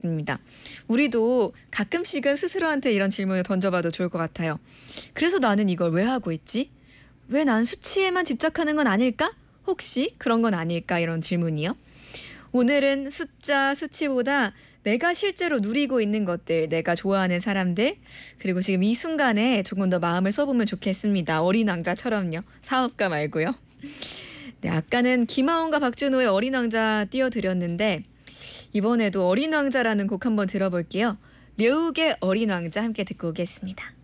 입니다. 우리도 가끔씩은 스스로한테 이런 질문을 던져봐도 좋을 것 같아요. 그래서 나는 이걸 왜 하고 있지? 왜 난 수치에만 집착하는 건 아닐까? 혹시 그런 건 아닐까? 이런 질문이요. 오늘은 숫자, 수치보다 내가 실제로 누리고 있는 것들, 내가 좋아하는 사람들, 그리고 지금 이 순간에 조금 더 마음을 써보면 좋겠습니다. 어린 왕자처럼요. 사업가 말고요. 네, 아까는 김하온과 박준호의 어린 왕자 띄워드렸는데 이번에도 어린 왕자라는 곡 한번 들어볼게요. 려욱의 어린 왕자 함께 듣고 오겠습니다.